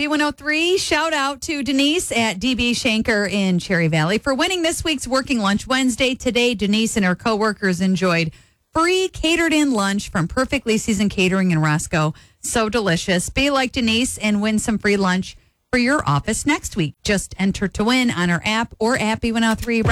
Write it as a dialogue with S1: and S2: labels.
S1: B103, shout out to Denise at DB Shanker in Cherry Valley for winning this week's Working Lunch Wednesday. Today, Denise and her coworkers enjoyed free catered-in lunch from Perfectly Seasoned Catering in Roscoe. So delicious. Be like Denise and win some free lunch for your office next week. Just enter to win on our app or at B103.